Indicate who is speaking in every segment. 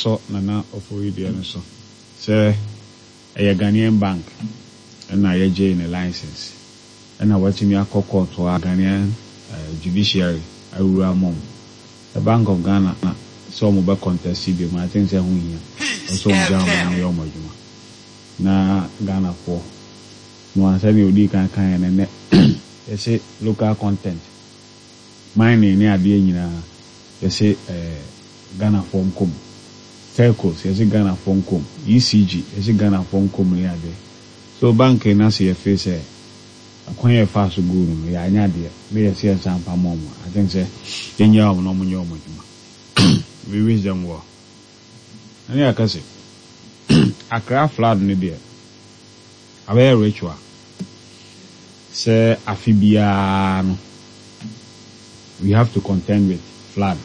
Speaker 1: so nana ofori de no so say a Ghanaian bank and na ye in a license and na watching me akoko to a Ghanaian judiciary awura mom the Bank of Ghana so mo be contest bi ma I think say hu hia so jam na yo majuma na Ghana for no answer ni odi kan ne you say local content mine ni ade nyina you say Ghana form com telcos you say Ghana form com ECG you say Ghana form com ni ade so bank na say face akwan ye fa so go no ya anya de me ye say sampa mom I think say enya no mo nyo majuma we wish them well ani akase Accra flood ni there awe ritual say afibia no we have to contend with flood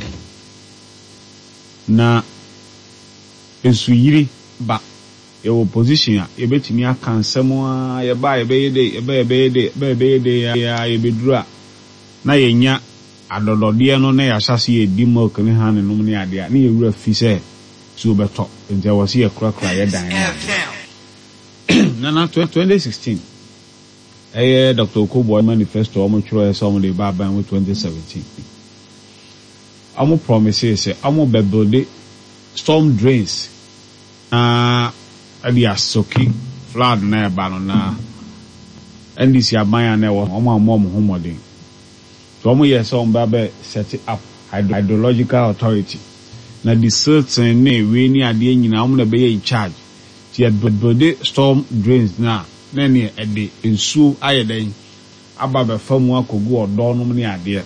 Speaker 1: na esuyiri ba your opposition a betimi aka nsemo a ye ba ye be ya ye bedura na yenya adodode no na ya hyase ye di milk ne han no ne ade a na ye wura fi se so beto nje wo se ye krakra ye dan na 2016 Dr. Okobo manifesto omo chiro so omo de baba in 2017 omo promises say omo be build storm drains abia soki flood na eba no na ndc abanya na wo omo homodin so omo yes omo ba set up hydrological authority na the certain na we ni ade nyina omo na be in charge ti build storm drains na nene ede ensu ayeden aba be famu akogu odo no ne ade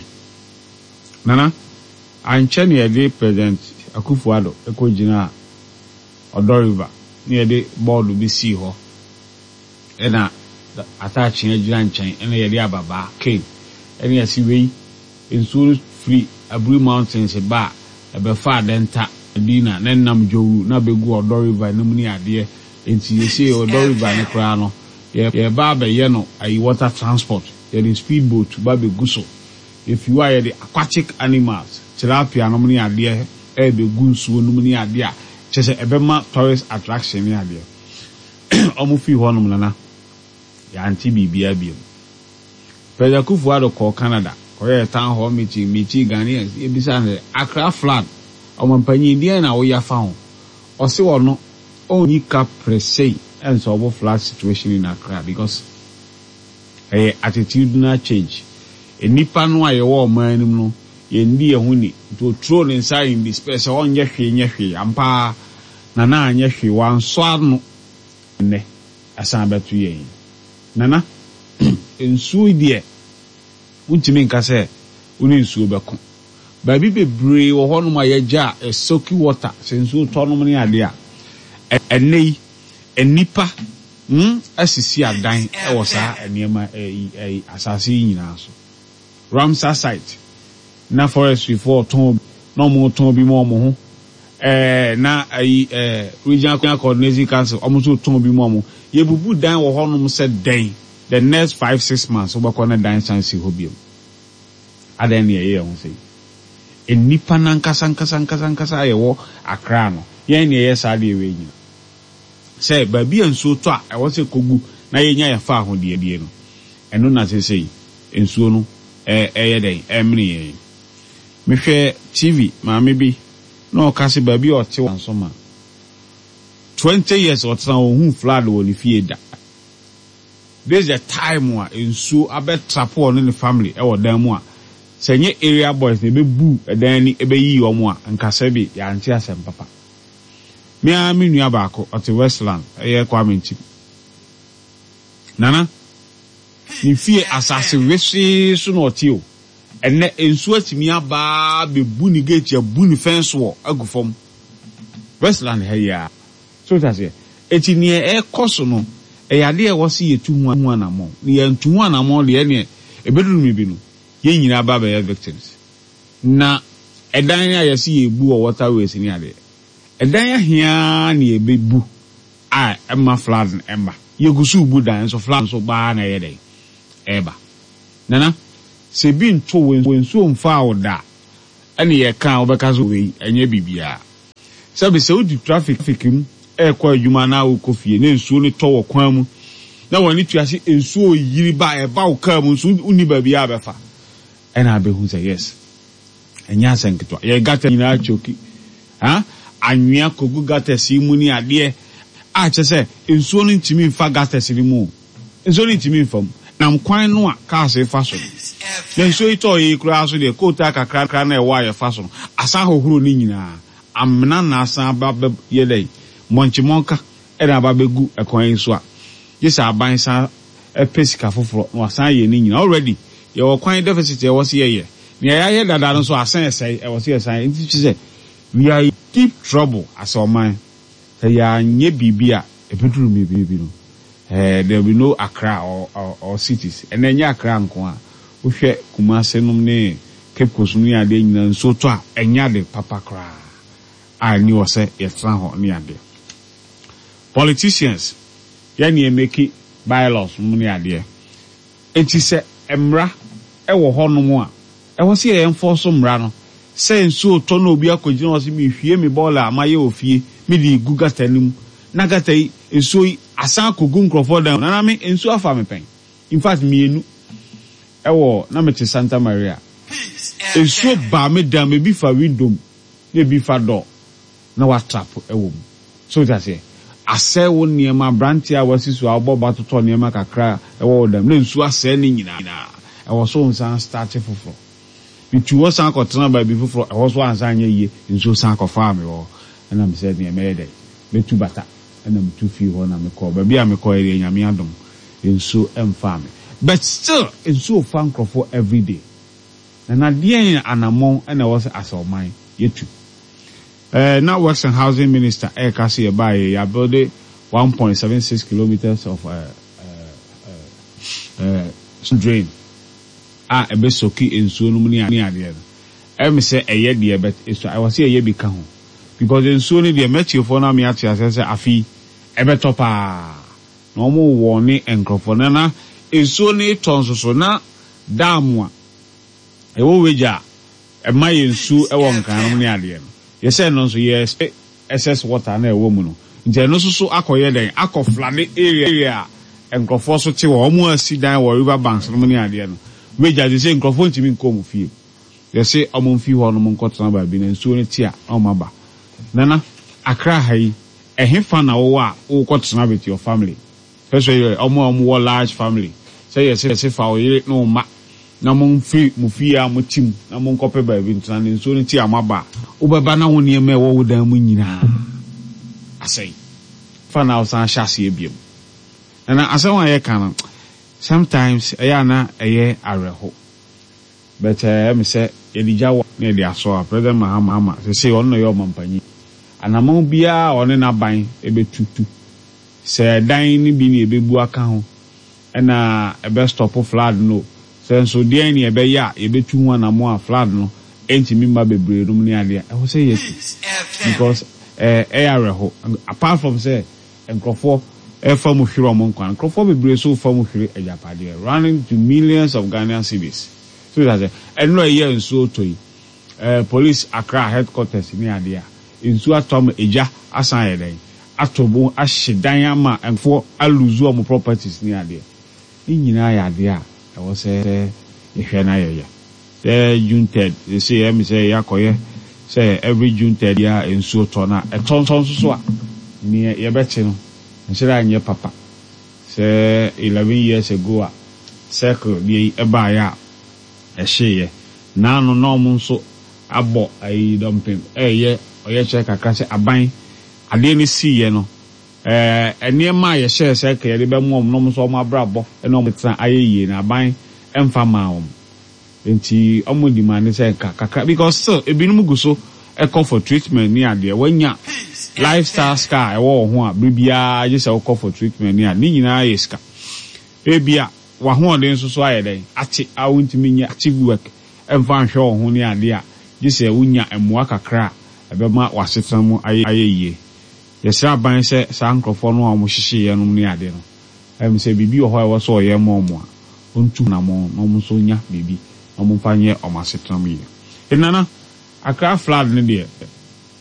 Speaker 1: nana anche ne ede president Akufo-Addo ekojina Odo River ne ede board bi si ho ena attach ejira nchen ena yede ababa cave ena yasi wei ensu free Aburi Mountains ba ebe fa denta dina nenam jowu na begu Odo River ne mu ne ade enti yesi Odo River ne kra no ye ba be ye no ayi water transport ye speedboat ba be guso if you are the aquatic animals tilapia no ne ade e be gunsuo no ne ade a chese ebema tourist attraction ne ade omo fi ho no na ya anti bibia biem President Akufo-Addo ko Canada ko ye town hall meeting Ghanaians e bisa ne Accra flood omo panyin dia na wo ya fa ho o se wo no only cap pressay and so flood situation in Accra because attitudinal change nipa no aye wo man no ye ndi ye huni to throw inside in this space on ye hwe ampa na anye hwe wan so ano ne asan betu ye nana ensu die untimi nka se uni nsu beko ba bi bebre wo hono ma ye ja soaky water sensu tonom ne ade a enei enipa asisi adan e wo sa eniema asase nyina so Ramsar site na forestry for ton no mo ton bi mo ho na regional coordinating council omo ton bi mo ye bubu dan wo honom se den the next 5-6 months obako na dan chance ho biem adan ne ye ho sei enipa na nkasa ye wo Accra no ye ne ye sa de we nyina say baby enso to a e wo se kogu na ye nya ya fa ho de no eno na se sei enso no ye den emri ye me hwe TV maame bi no kase baby o te wansoma 20 years o tran ohun flood wo ni fie da there's a time wa enso abetrapo on the family e wo dan mu a senye area boys ne be bu edan ni e be yi omo a nkasa bi ya anti asem papa me a me nua baako at Westland ye Kwame Nchim nana ni fie asase wesi so no ti o enne ensu atimi aba be bu ni gate ya bu ni fence wo agufom Westland ya so that say eti ni e koso no e yade e wosi yetu hu anamo ni ye ntu hu anamo le ne e beduru mi bi no ye nyina aba be victims na edan ya yesi ye bu o waterways ni ade edan ya hia na ye bebu a emma flood emma ye gusu bu dan so flood so ba na ye den eba nana se bi nto wensu mfa oda ene ye kan obeka so we enye bibia Sabe se odi traffic mu kwa adwuma na wo kofie na nsuo ne to wo kwan mu na woni tuase nsuo yiri ba e ba wo ka mu nsuo uni ba bia abefa ena abehu say yes enya senketwa ye gata nyina choki anwia kogu gata si mu ni ade a chese nsuo no ntimi mfa gata si mu nsuo no ntimi mfam na mkwan no a ka se fa so na nsuo ito yi kura so de kota kakra na e wa ye fa so asa hohoro ni nyina amna na asa ba yelei monchimonka era ba begu ekwan so a yesa aban sa pesika foforo no asan ye ni nyina already ye wo kwan deficit ye wo se ye ne ya ye dada no so asan esai e wo se esai nti say we are in deep trouble as a man ya nye bibia e pedru me bibi no there will be no Accra or cities and then Accra nko a wo hwe Kumase nom ne Cape Coast no ya de nyina nso to a enya de papa kra a ni wo se ye tra ho ne ade politicians yani make bylaws mo ne ade enti se emra e wo honom a e wo se ye enforce mra no se nso to na obi akogina wo se mi hwie mi bola amaye ofie mi di guga tanim na gata yi nso yi asan kogu nkrofo dan na me nso afa me pen in fact mienu e wo na me te Santa Maria nso ba me dan me bi fa window na bi fa door na wa trap e wo so that say ase wo niema brantia wasisu abo batoto niema kakra e wo dam na nsu ase ni nyina e wo so nsan start foforo bitu wo san akotena ba bi foforo e wo so ansan nya yie nsu san akofa me wo na me say niema e dey betu bata na me tu fi ho na me ko ba bia me ko ere nyame adom nsu emfa me but still nsu fan crofo every day na de anamon na wo say asoman yetu now Works and Housing Minister Ekasi Ebaye ya build 1.76 kilometers of drain ebesoki ensuo no ni ade em say eye de bet so I was say eye bi ka ho because ensuo ni de metiofo na me ate asese afi ebetopa no mo wo ni enkrofo na ensuo ni tonsoso na dam a ewo weja emaye ensuo ewo nkan no ni ade yes no so yes SS water na ewo mu no nje no so akoye den akoflade area enkrofo so te wo mu asidan wo river banks no ni ade no weja de say enkrofo ntimi nkom fie yes omomfi ho no nkotena ba bi na nsuo ne ti a omaba nana Accra hai ehefa na wo a wo kotena with your family first way omo large family say yes fa wo yire no ma na mon free mu fia mo tim na mon kope ba bi ntana ne nsuo ne ti amaba wo beba na wo ne me wo dan mu nyina asai fa na wo san hyase ebiem na asan wa ye kan sometimes na areho but me say elija wa ne dia so a president Mahama say on no yo mampanyi anamon bia one na ban ebetutu say dan ni bi ni ebebu aka ho na ebe stop flood no so de ni ebe ya ebetu ho anamo a flood no entimi ma bebre rum ni ade I say yes because areho apart from say enkrofo from hiro mon kwan enkrofo bebre so from hire ejapade running to millions of Ghanaian cedis so that and no year nso toyi police Accra headquarters ni ade a nsu atom eja asan yeden atobo ahyedan ama enfo aluzu om properties ni ade ni nyina ya ade a I was say ehwe na yeye June 3rd they say me say yakoye say every June 3rd ya nsu to na etonson so a ni ye beti no nshira anye papa say 11 years ago a circle bi eba ya ehye na no no mo nso abo ayi dompem ye oye check akase aban ade ni si ye no eniema ye share circle ye be mo no so mo abrabo eno mo tsan ayeye na aban emfa ma om enti omodi man say kaka because still ebinum guso e call for treatment ni ade wanya lifestyle scar e wo ho a bibia je say call for treatment ni ani nyina yeska ebia wa ho den so ayeden ati awuntimi nya active work emfa hwe ho ni ade a je say wunya emua kakra ebema wasetan mu ayeye yesra ban say sankrofo no a mo hyehye ye no ni ade no em say bibi ho a wo so ye mo mo a ontu na mo no mo so nya bibi no mo fanye o masetan mu ye enana Accra flood ni de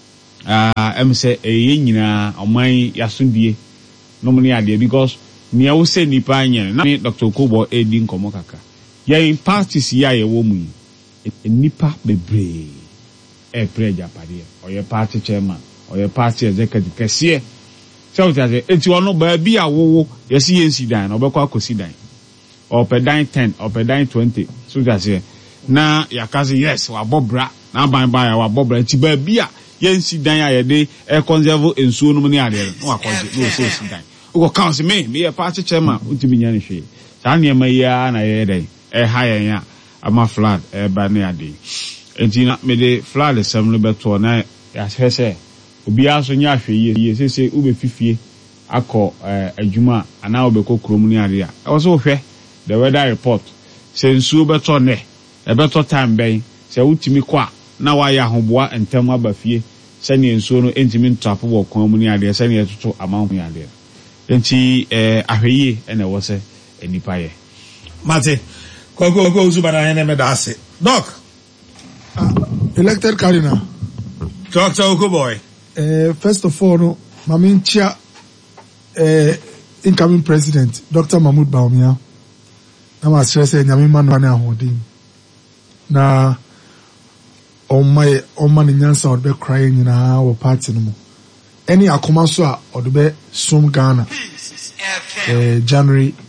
Speaker 1: Em say e nyina oman yasundie no money ade because nia wo say nipa anya na Dr. Kobo edi nkomo kaka ya in parties ya ye wo mu nipa bebre preja pade o ye party chairman o ye party executive kese so that enti ono ba bi awowo yesi yensi dan na obekwa akosi dan o pe dan 10 o pe dan 20 so that na yakazi yes wa bobra na ban ya wa bobra ti ba bi a yensi dan ya ye de conserve ensuo no mu ni ade no akonje no so si dan o council me party chairman untimi nya ne hwe sa ne ma ya na ye den ha yen ya ama flood ba ne ade enti na me de flood sem no beto na ya hwese obi aso nya hwe ye sese ube fifie akọ adwuma ana obekọ krom ni ade a e wo so hwe the weather report se nsuo beto ne e beto time ben se utimi kwa na wa ya hoboa entem abafie se ne nsuo no entimi ntrapo wo kwan mu ni ade se ne etoto amanhu ade enti ahweye ene wo se enipa ye
Speaker 2: mate ko zubara ene me dase doc
Speaker 3: elected cardinal
Speaker 2: Dr. Okoboy.
Speaker 3: First of all, no, Mamincha, incoming president, Dr. Mahmoud Bawumia. Na ma stress nyame ma no na hodin. Na on man nyansa od be cry nyina wo party no mo. Any akoma so a od be sum Ghana. January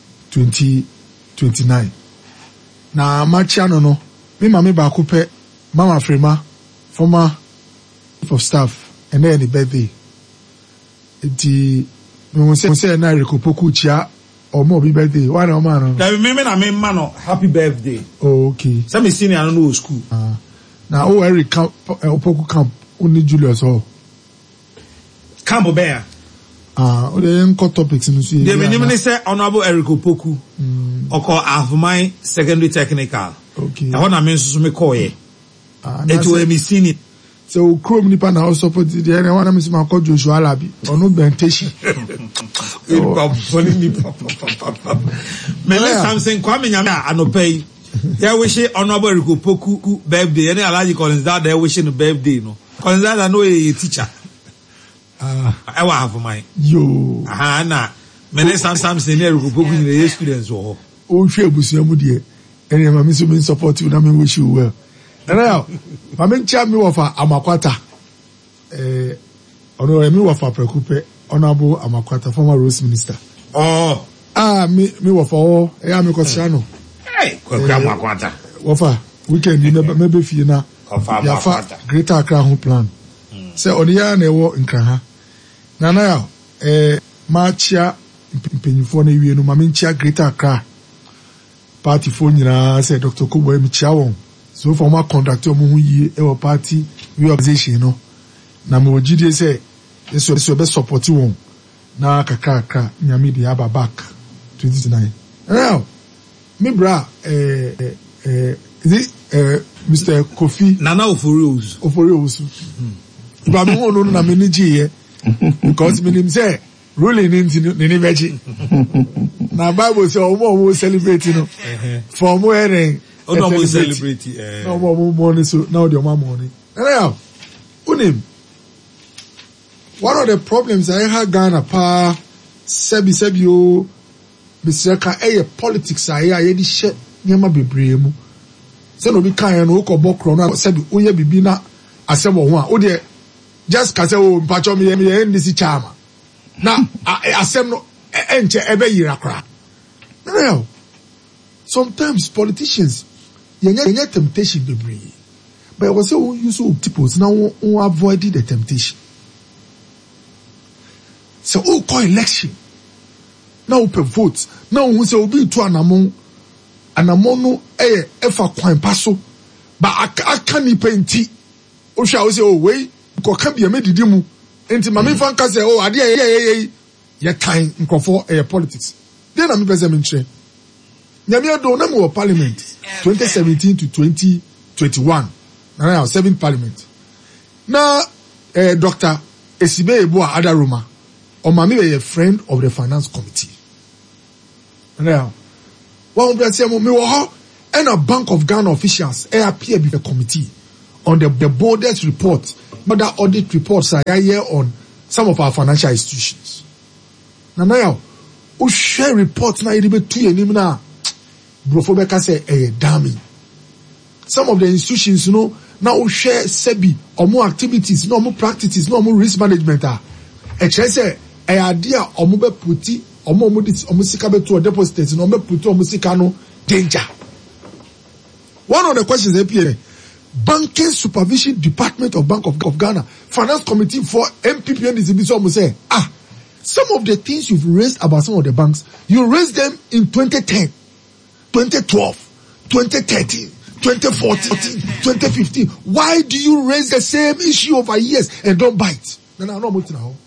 Speaker 3: 2029. Na macha no me mama ba ko pe Mama Frema, former chief of staff, and then the birthday. We say na Rikopoku chia or more birthday. Why no man?
Speaker 2: That remember na me man happy birthday.
Speaker 3: Oh, okay.
Speaker 2: Some senior I don't know school.
Speaker 3: Now Eric camp Opoku camp only Julius Hall.
Speaker 2: Camp Bear.
Speaker 3: The cut topics in the
Speaker 2: they name say Honorable Eric Opoku. Oko Avmai Secondary Technical.
Speaker 3: Okay.
Speaker 2: I want to mention me call ye. It will be seen it.
Speaker 3: So Chrome Nipa now support the other one. I'm saying my coach Joshua Alabi or no bentation.
Speaker 2: Me let something kwame nyame anopai. Ya wish Honorable Eric Opoku birthday. Any Alhaji Collins that they wishing birthday no. Collins that know a teacher. I want have my
Speaker 3: yo.
Speaker 2: Na. Me let something Eric Opoku in the students wo.
Speaker 3: Oh, share busiamu die. Any mama so me support you na me wish you well. Now, Mamincha mi wafa Amakwata. Ono mi wafa Prekupe, Honorable Amakwata, former Rose Minister.
Speaker 2: Oh.
Speaker 3: Mi wafa mi Kosiano.
Speaker 2: Hey, Amakwata.
Speaker 3: Wafa weekend maybe fi na. Yafa Greater Accra home plan. Say oniya na ewo Nkranha. Na machia mpenyifo na ewie no Mamincha Greater Accra. Party phone nyina say Dr. Kobo mi chia won. So for my contractor mu yi e party reorganization no na mo gide say eso be support won na kakaka nyame di aba back 29 now me bra is it Mr. Kofi
Speaker 2: Nana Oforios
Speaker 3: ba me no na me ni ye because me nim say rolling into ni veji na Bible say o celebrate no for mo eren
Speaker 2: oh no, we celebrate.
Speaker 3: No more money, so now the more money. Now, Unim, one of the problems I had Ghana pa Sebio, Mr. Ka politics I had this shit Yama Bibremu. So no be kind no ko bokro na Sebi Uye Bibina Asebo one. O de just kase o mpacho me ndisi chama. Na asem no enche ebe yirakra. Now, sometimes politicians yenye temptation be bring, but I was so use of tipos now avoid the temptation. So call election now open vote now who say obi to anamon no efa kwan paso but aka ni penti o sha o say oh wey ko ka bia medidi mu enti mame fan ka say oh ade ye kan nkofo politics then am be say me nche nyame do na mo parliament 2017 to 2021 now 7th parliament na Dr. Esibe Eboa Adaroma or mami be a friend of the finance committee now one brother say me wo ho and a Bank of Ghana officials appear before the committee on the board's report other audit reports are here on some of our financial institutions. Now, we share reports na iribe tu yenim na brofobeka say damning. Some of the institutions, now we share sebi or more activities, no more practices, no more risk management. Say idea or more puti or more sika to a depositors, no more puti or sika no danger. One of the questions appear. Banking Supervision Department of Bank of Ghana Finance Committee for MPP and DCB say, some of the things you've raised about some of the banks, you raised them in 2010, 2012, 2013, 2014, 2015. Why do you raise the same issue over years and don't bite? No,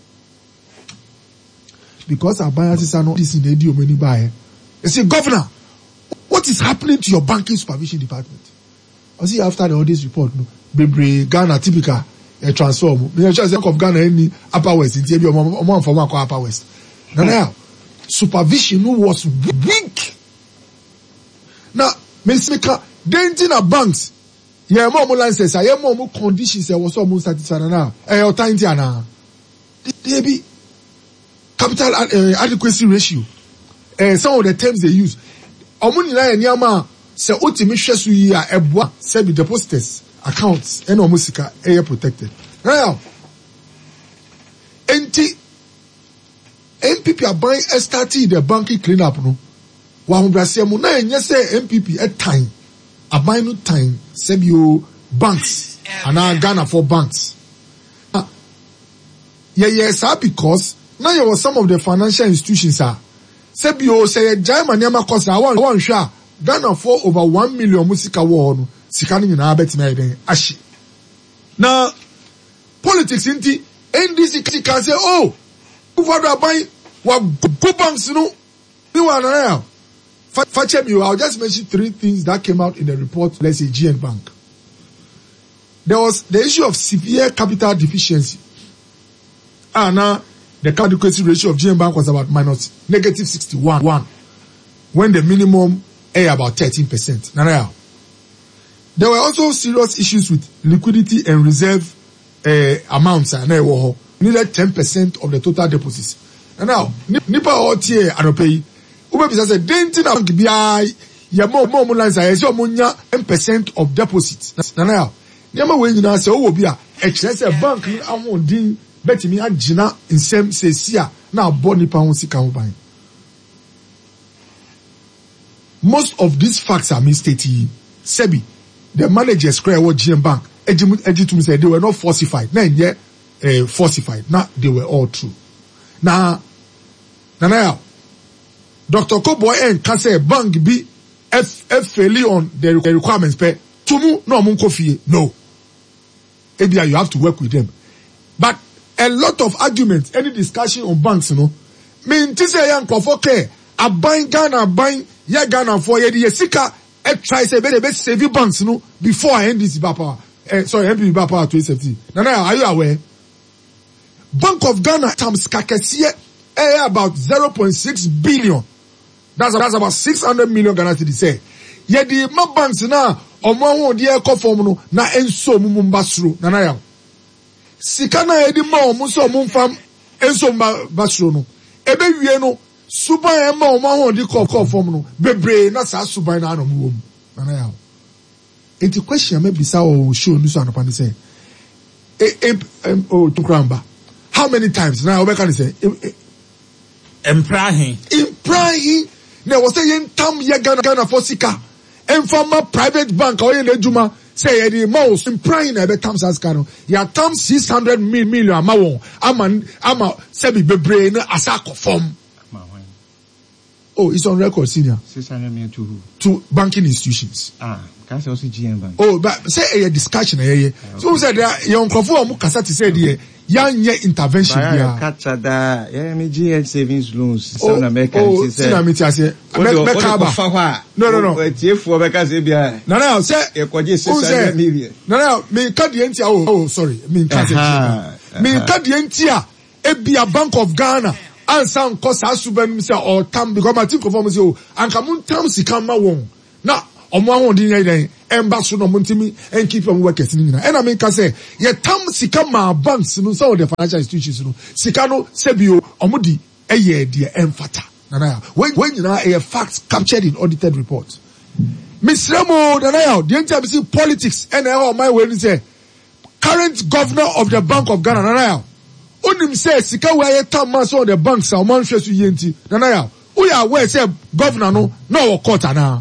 Speaker 3: because our biases are not this in the idea of any buyer. You see, Governor, what is happening to your Banking Supervision Department? I see after the audit report, Bebre Ghana typical transform. Me just think of Ghana any Upper West. It's a more from Upper West. Now, supervision was weak. Now, Miss Mika, denting a banks. Yeah, more licenses. I have more conditions. There was almost satisfied now. Your time now. There be capital adequacy ratio. Some of the terms they use. Omuni na nyama. Se ultimate share you are eboa se be depositors accounts and omusika air protected. Now, MPP are buying starting the banking cleanup no. Wa humbrase mu na enye se MPP at time. A buying no time se bio banks and Ghana for banks. Yeah, because now you was some of the financial institutions are se bio say German yama cost I want sure Ghana for over 1 million musika war no sika ni na abet na eden ashi. Now politics inti NDC can say over the buy wa go banks no ni wa na fachem you. I'll just mention 3 things that came out in the report. Let's say GN Bank. There was the issue of severe capital deficiency. Now the capital adequacy ratio of GN Bank was about negative 61 when the minimum about 13%. Now, there were also serious issues with liquidity and reserve amounts. Needed 10% of the total deposits. Now, Nipa Otie Anopeyi, Ube Bisa Dentin Bank BI, more lines, I say, 10% of deposits. Now, Yama when you now say, Bia, a bank, I won't ding, bet me at Gina in Sem says, now, Bonnie Pound Sika. Most of these facts are misstated. Sebi, the managers square what GM Bank, Ejitum said they were not falsified. Falsified. Now they were all true. Now, Dr. Koboy and can say bank be fairly on the requirements. But Tumu no Munkofie. No. Maybe you have to work with them. But a lot of arguments, any discussion on banks, mean to say young Kofoke, a buying Ghana, buying Ghana for ye sika try say be save banks before NDC power. Sorry, MPP power 2017. Now are you aware? Bank of Ghana terms kakesiye about 0.6 billion. That's about 600 million Ghana cedis say. Ye the ma banks na omo ho de ekofom no na enso mumbasro na ya. Sika na ye di ma omo so mumfam enso mbasro no. Ebe wie no Suban ema o ma ho di call form no bebre na sa suban na anom wo mu na ya. Enti question me bisa o show nu so anopa say to Kramba. How many times now we can say
Speaker 2: Imprahin na was say tam ye Ghana for sika informal private bank or in ejuma say the most Imprahin na be tam saska no ya tam 600 million ama sebi bebre na asako form. Oh, it's on record, senior.
Speaker 4: 600 million to who?
Speaker 2: To banking institutions.
Speaker 4: Can I also GM Bank?
Speaker 2: Oh, but say a discussion. So we said that young Kofu Mukasati said here, young intervention here.
Speaker 4: Catch that. Yeah, me GM savings loans.
Speaker 2: Oh, say. No. No, say. No, me kadientia. Oh, sorry. Me kadientia. Me kadientia. Ebia Bank of Ghana. Ansa nko sa suban mi say or tam because my think of say and kamun tam sika ma won na
Speaker 3: omo ahon din yen emba so no montimi and keep on workers ni na. And I mean ka say ye tam sika ma banks no some of the financial institutions no sika no sebio omo di eye de emfata. Nana when you know a facts captured in audited reports. Miss Remo Nana the entire politics and my way say current governor of the Bank of Ghana Nana Unim say sika we tam man so the banks are man hwe so yenti Nana we are where say governor no court na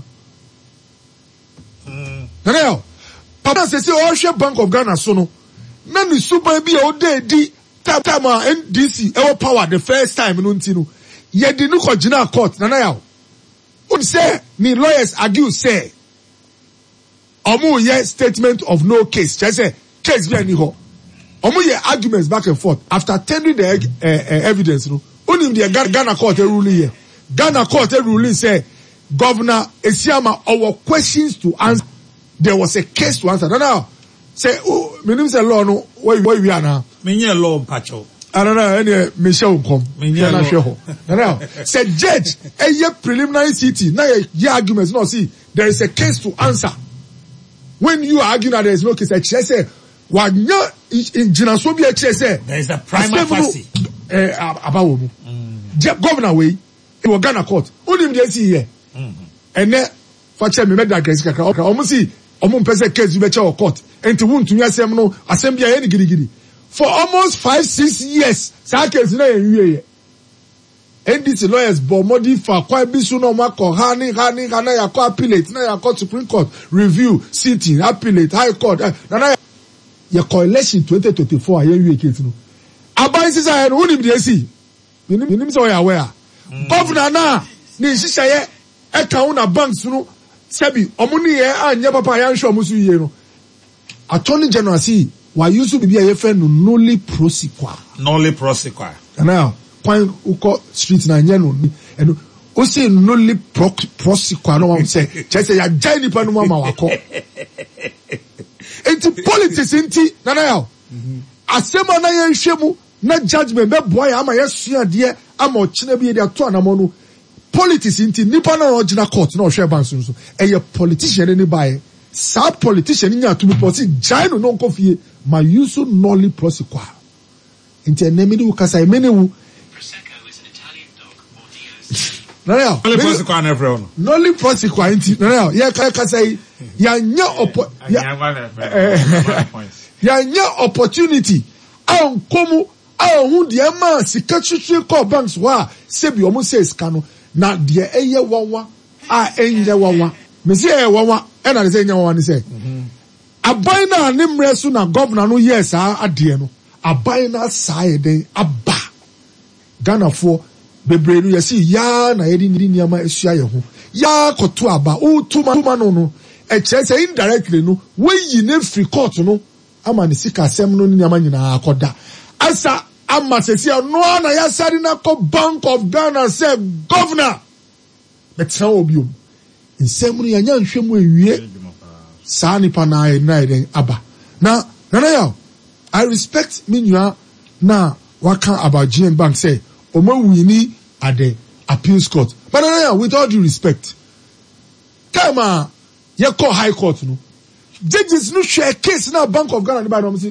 Speaker 3: Nana papa say o Bank of Ghana so no na ni super bi o dey di time NDC e power the first time no ntino ye di no ko gina court Nana un say ni lawyers argue say omo ye statement of no case say case be any ho omo ye arguments back and forth after tendering the evidence no unim the Ghana court ruling here Ghana court ruling say Governor Esiama our questions to answer there was a case to answer now say oh menim say law no where we are now
Speaker 5: menye law pacho
Speaker 3: anana any Michelle come na hwe now say judge a preliminary city na ye arguments no see there is a case to answer when you are arguing that there is no case I say wanya in jinaso bi a say
Speaker 5: there is a prima facie
Speaker 3: about governor way in Ghana court unim dey see here and then for me make that case kakra omo see omo pese case be che court enti wuntu asem no asem bia ye ni girigiri for almost 5-6 years sa case na enwie and these lawyers bomodi for quite bisu no mako hani na ya ko appellate na ya ko Supreme Court review sitting appellate high court na ya coalition 2024 ayenwie case no aban sisa no unim dey see minim so ya aware governor na ni shishaye eka una banks no sebi omuni ye anya papa ya nhwe omusu yie no attorney general see why use to be a friend no nolly prosequa now point uko street na nya no and o say nolly prosequa no one say just say ya jai ni pa no mama wako enti politics enti na asema na ye nhwemu na judgment be boy ama yesua de ama ochina bi de ato anamo no politics enti nipa na original court na ohwe ban so e politician ni buy sa politician nya to be posi jai no nko fie ma use nolly prosequa enti enemi du kasa emenewu
Speaker 6: Prosecco is an Italian dog or
Speaker 5: nolly prosequa na front
Speaker 3: nolly prosequa enti ya kasa ya nya opportunity ankomu hu de ma sika twetwe call banks wa sebi omo says kanu na de eye wawa enye wawa me say eye wawa e na say enye wawa ni say aban na ne mresu na governor no yes ade no aban na sae den aba Ghana for bebre no yesi ya na yedi niama esua ye ho ya koto aba o tuma no e kire say indirectly no we yi na free court no ama ne sika asem no niama nyina akoda asa ama sesi no na ya sari na ko Bank of Ghana say governor betra obiom nsem no ya nya nhwemu ewie sa nipa na den aba na ya I respect minua na waka about GN Bank say omo wini at the appeals court but ya with all due respect kama ye call high court no judges no share case na Bank of Ghana by no say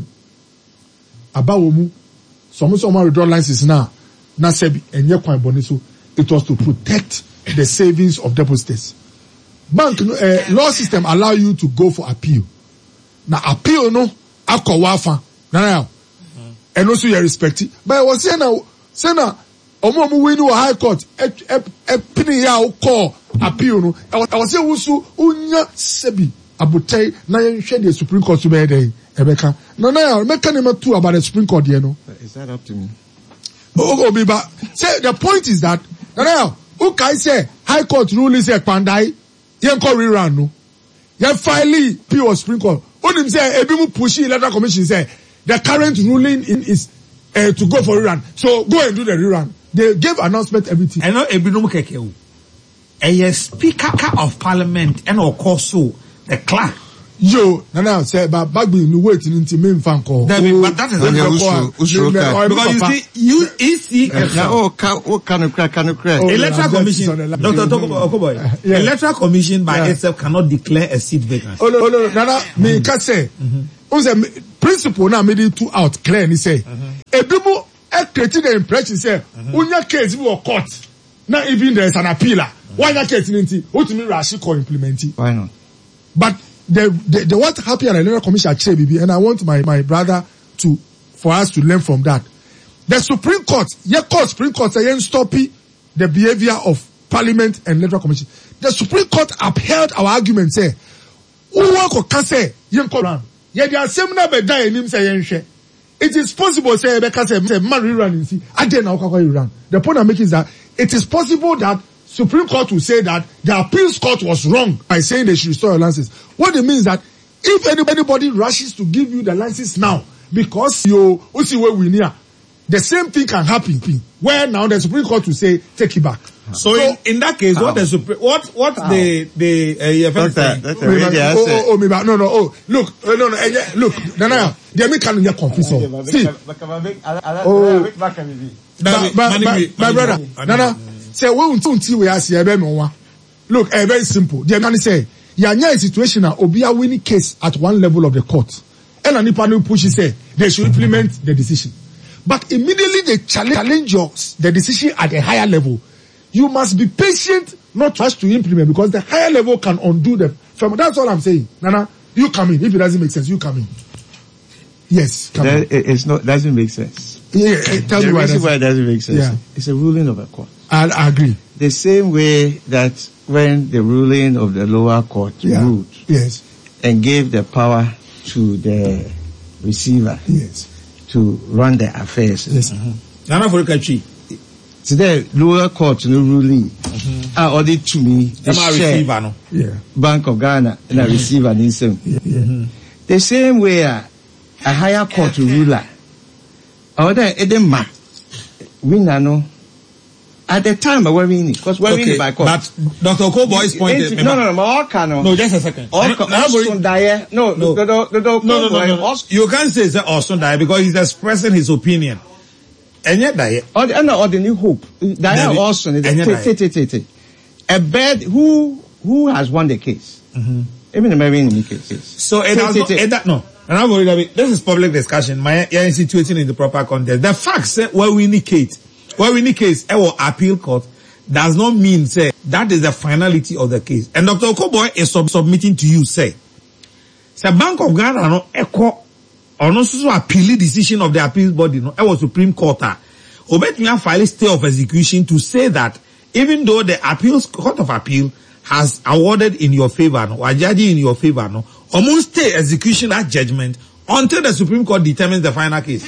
Speaker 3: about mu some withdraw licenses na sebi enye kwan boni so it was to protect the savings of depositors. Bank law system allow you to go for appeal. Now appeal no akwa fa na and also you respect it. But I was saying na omo win no high court pini ya call appeal no I was saying wusu unya sebi abotai na yenhwe the Supreme Court to be there ebeka na make them too about the Supreme Court there no.
Speaker 4: Is that up to me?
Speaker 3: Obiba say the point is that now who can say high court ruling say pandai yen call rerun no yen file pure Supreme Court onim say ebi mu push electoral commission say the current ruling is to go for rerun so go and do the rerun they gave announcement everything
Speaker 5: I know ebi no keke o a speaker of parliament and of course so the clerk
Speaker 3: Yo, Nana say but back be no wait into main fan call.
Speaker 5: But that is because you see Electoral Commission. Dr. Okoboy. Electoral Commission by itself cannot declare a seat vacant.
Speaker 3: Oh no, Nana, me can say. Principle now made it too out clear and he say people created the impression say unya case we were court now even there is an appealer why that case what to me Rashi call implement it.
Speaker 4: Why not?
Speaker 3: But the what happened at the Electoral Commission at BB, and I want my brother for us to learn from that. The Supreme Court say stop the behavior of Parliament and Electoral Commission. The Supreme Court upheld our argument say who can say yen yeah, there are seminar by die him say it is possible say because say man rerun see I didn't know how run. The point I'm making is that it is possible that Supreme Court will say that the appeals court was wrong by saying they should restore your license. What it means is that if anybody rushes to give you the license now because you see where we near, the same thing can happen where now the Supreme Court will say take it back.
Speaker 5: So in that case, what the Supreme, what look,
Speaker 3: Nana, they make can you confuse. See, my brother, Nana, say we won't see we are see look, very simple. The man say, a situation now, Obia winning case at one level of the court, and an panel pushes say they should implement the decision, but immediately they challenge the decision at a higher level. You must be patient, not rush to implement, because the higher level can undo the firm. That's all I'm saying. Nana, you come in. If it doesn't make sense, you come in. Yes, come in.
Speaker 4: It's not, doesn't make sense.
Speaker 3: Yeah, tell me why
Speaker 4: it doesn't make sense.
Speaker 3: Yeah.
Speaker 4: It's a ruling of a court.
Speaker 3: I agree.
Speaker 4: The same way that when the ruling of the lower court ruled,
Speaker 3: yes,
Speaker 4: and gave the power to the receiver,
Speaker 3: yes,
Speaker 4: to run the affairs.
Speaker 3: Yes.
Speaker 5: Nana for the
Speaker 4: today, lower court no ruling. I ordered to me the
Speaker 5: receiver, no?
Speaker 3: Yeah.
Speaker 4: Bank of Ghana and a receiver in some. The same way a higher court ruler. Order Edema winner no. At the time we're winning because we're winning by court.
Speaker 5: But Dr. Okoboy's point is
Speaker 4: no,
Speaker 5: just a second.
Speaker 4: No.
Speaker 5: You can't say it's Austin Dyer because he's expressing his opinion. And yet,
Speaker 4: or the new hope. Dyer Austin is a bed who has won the case. Even the Marine case. So
Speaker 5: no. And I'm worried about this is public discussion. My situating in the proper context. The facts where we indicate our appeal court does not mean say that is the finality of the case. And Dr. Okoboy is submitting to you say Bank of Ghana no echo or no so appeal decision of the appeal body no it was Supreme Court. Obetumi file stay of execution to say that even though the appeals court of appeal has awarded in your favor no or judging in your favor no almost stay execution at judgment until the Supreme Court determines the final case.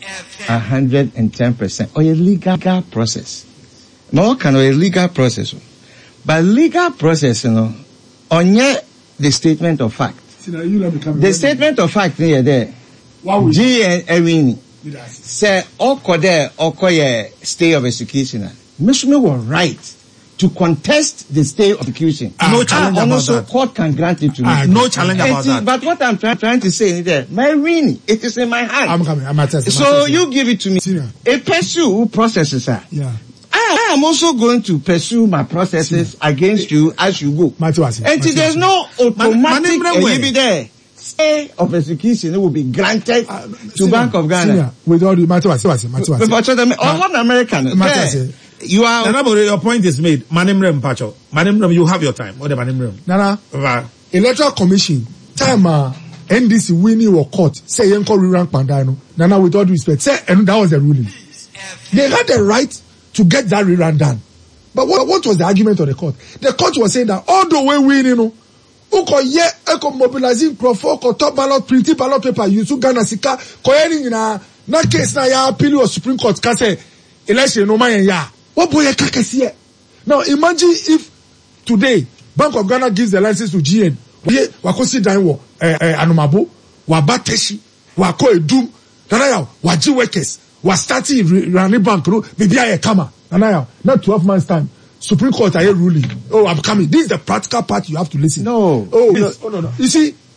Speaker 4: 110%. Or a legal process. No can a legal process. But legal process, on the statement of fact. The statement of fact near there. G and Erini say oko there oko stay of execution. Mr. were right to contest the stay of execution.
Speaker 5: No challenge about that.
Speaker 4: Court can grant it to me.
Speaker 5: No challenge about that.
Speaker 4: But what I'm trying to say is that my ring, it is in my hand.
Speaker 3: I'm coming.
Speaker 4: So you give it to me. A pursue processes.
Speaker 3: Yeah.
Speaker 4: I am also going to pursue my processes against you as you go. And there's no automatic there. Stay of execution will be granted to Bank of Ghana.
Speaker 3: With all the
Speaker 4: one American. You are.
Speaker 5: Your point is made. Manimrem Pacho. Manimrem, you have your time. What the Manimrem?
Speaker 3: Nana. Electoral Commission. Time NDC winning or court. Say Yenko Riran Pandano. Nana, with all due respect. Say, and that was the ruling. They had the right to get that rerun done. But what was the argument of the court? The court was saying that all the way winning, mobilizing profile, top ballot, printing ballot paper, you to Ghana Sika, coering in a case na ya appeal or Supreme Court can say election no man ya. What boy kakasiye? Now imagine if today Bank of Ghana gives the license to GN. Wakosi danwo Anumabo, Wabateshi, Wako Edum, Nanaya, Waji workers, was starting running bank no BBI kama. Nanaya, not 12 months time. Supreme Court are ruling. Oh, I'm coming. This is the practical part you have to listen.
Speaker 4: No.
Speaker 3: No. You see,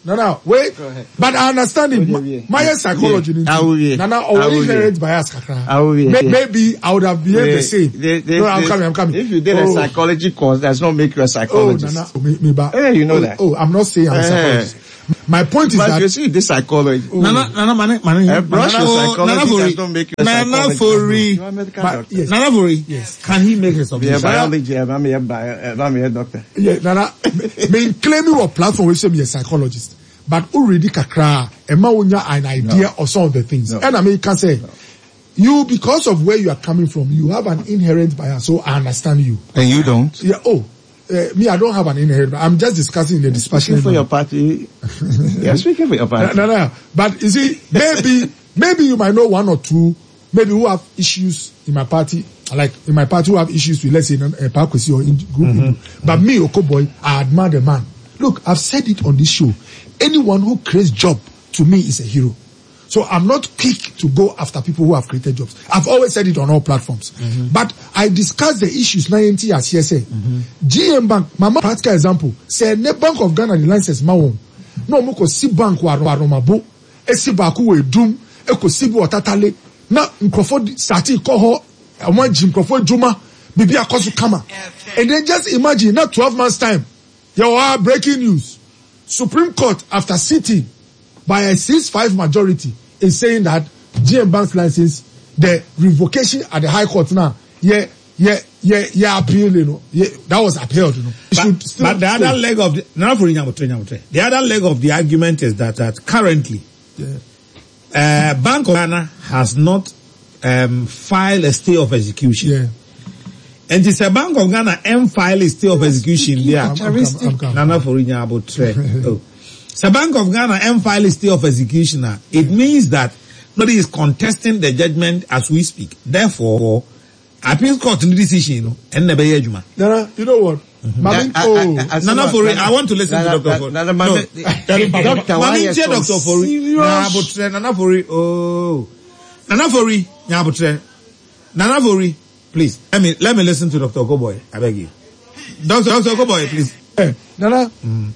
Speaker 2: No, wait.
Speaker 4: Go ahead.
Speaker 2: But I understand it. My psychology. Nana, already inherent bias. Maybe I would have behaved the same. I'm coming.
Speaker 4: If you did a psychology course, does not make you a psychologist.
Speaker 2: Nana,
Speaker 4: you know that.
Speaker 2: I'm not saying I'm a psychologist. My point is that
Speaker 4: you see this psychology.
Speaker 5: Nana,
Speaker 4: brush your psychology does not make you a psychologist.
Speaker 5: Nana Fori, yes. Can he make a submission?
Speaker 4: Biology, I'm a doctor.
Speaker 2: Yeah, Nana, me claiming what platform we say me a psychologist. But already kakra, Emma unya an idea of some of the things. And I mean, can say, you, because of where you are coming from, you have an inherent bias, so I understand you.
Speaker 4: And you don't?
Speaker 2: Yeah, me, I don't have an inherent bias. I'm just discussing the discussion.
Speaker 4: Speaking for your party. You're speaking for your party.
Speaker 2: No. But you see, maybe you might know one or two, maybe who have issues in my party, like in my party who have issues with, let's say, Parkwesi or in group people. But me, Okoboy, I admire the man. Look, I've said it on this show. Anyone who creates job, to me, is a hero. So I'm not quick to go after people who have created jobs. I've always said it on all platforms. But I discuss the issues 90 as CSA. GM Bank, my practical example, say ne Bank of Ghana the license mawon. No moko si bank wa romabo, esi baku we dum, eko sibi watatale, na mkrofo sati koho, amwaji mkrofo juma, bibi akosu kama. And then just imagine, not 12 months time, you are breaking news. Supreme Court, after sitting by a 6-5 majority, is saying that GM Bank's license, the revocation at the High Court now, appeal, you know. That was appealed, you know.
Speaker 5: But the other leg of the other leg of the argument is that currently, Bank of Ghana has not filed a stay of execution.
Speaker 2: Yeah.
Speaker 5: And it's a Bank of Ghana file a stay of execution there. Nana Forinya about So Bank of Ghana file a stay of execution. It means that nobody is contesting the judgment as we speak. Therefore, appeal court in decision, and never judgment.
Speaker 2: Nana, you know what?
Speaker 5: Nana Fori, I want to listen to Dr. Fori. Dr. Fori. Nana Fori, Nana Fori, Nana Fori. Please, let me listen to Dr. Okoboy. I beg you. Dr. Okoboy, please.
Speaker 2: Nana,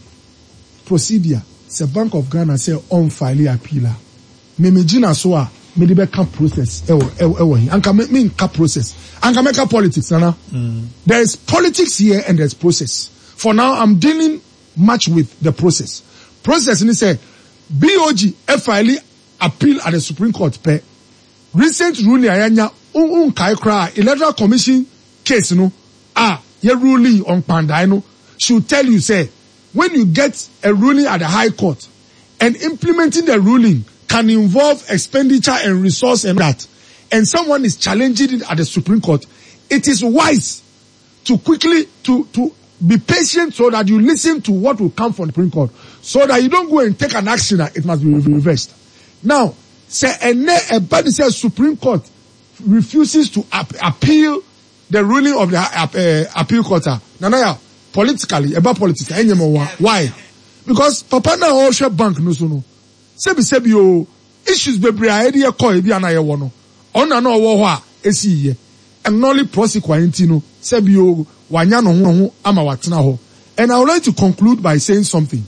Speaker 2: procedure. The Bank of Ghana say on file appeal. Me jina so me de beka process. Anka me process. Anka make politics, Nana. There is politics here and there's process. For now, I'm dealing much with the process. Process ni say BOG file appeal at the Supreme Court. Recent ruling ayanya kai cry electoral commission case no your ruling on Pandai no should tell you say when you get a ruling at the High Court and implementing the ruling can involve expenditure and resource and that, and someone is challenging it at the Supreme Court, it is wise to quickly to be patient so that you listen to what will come from the Supreme Court so that you don't go and take an action that it must be reversed. Now, say a body says Supreme Court refuses to appeal the ruling of the appeal court. Nanaya, politically, about politics, why? Because Papa na Osha Bank no so no. Sebi o issues bebre idea call ebi anaye wono. Ona no wo ho a esi ye. And only prosecute no sebi o wanya no ho ama watena ho. And I would like to conclude by saying something.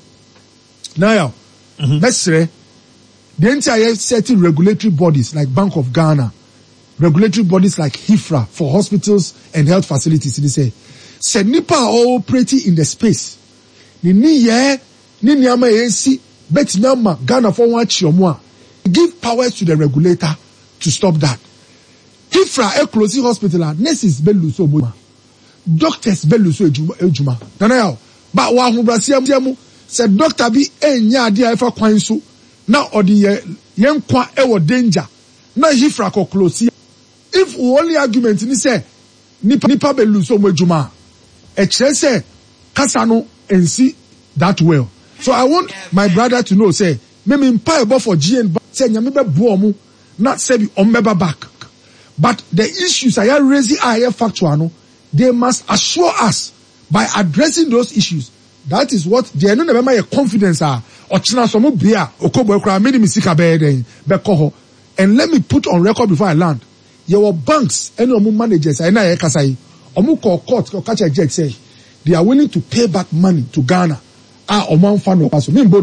Speaker 2: Now, let's say the entire certain regulatory bodies like Bank of Ghana, regulatory bodies like HIFRA for hospitals and health facilities, they say nipa all operating in the space. Ni niyama yensi bet nyama Ghana for one chiomwa. Give powers to the regulator to stop that. HIFRA closing hospital, nurses beluso boma, doctors beluso ejuma. Nanaya, but wa hubrasiamu said doctor bi enya adi efa kwan so na odi yen kwa ewo danger na HIFRA ko close. If only argument ni say nipa beluso mo ejuma e kire say kasa no ensi that well. So I want my brother to know say me empower for GN say nyame be bo omo na say bi ombeba back. But the issues I are raising are factual no, they must assure us by addressing those issues. That is what they no never my confidence are or china so mo bia Okoboy kra me me sika be den be ko. And let me put on record before I land. Your banks and omu managers I na e kasa yi omu call court ko catch a judge say they are willing to pay back money to Ghana. Oman fan no paso me body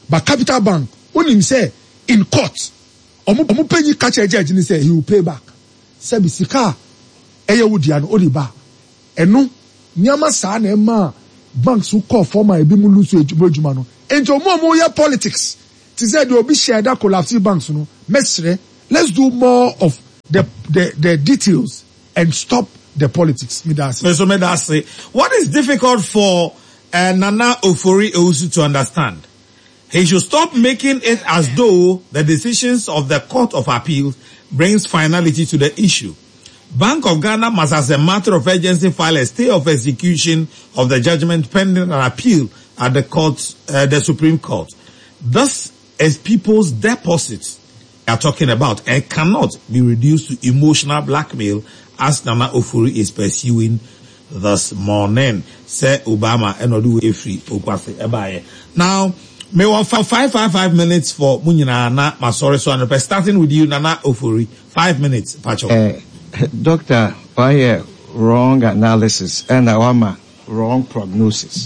Speaker 2: But Capital Bank, when him say in court, omu pay you catch a judge and say he will pay back. Sabi sika eye wudi an odiba. Eno nyama sa na ema banks who call former ebi mu lusu ejuma no. Ento mo ya politics. Ti say they obi share that collapse banks no. Mesre, let's do more of the details and stop the politics.
Speaker 5: What is difficult for Nana Ofori-Owusu to understand? He should stop making it as though the decisions of the Court of Appeals brings finality to the issue. Bank of Ghana must, as a matter of urgency, file a stay of execution of the judgment pending an appeal at the Supreme Court. Thus, as people's deposits are talking about, and cannot be reduced to emotional blackmail as Nana Ofori is pursuing this morning. Say Obama and Odu Efri Okwase Ebaye. Now, may we for 5 minutes for Munyina Nana Masore Swanepe, starting with you, Nana Ofori. 5 minutes, Pacho.
Speaker 4: Doctor, why wrong analysis and our wrong prognosis.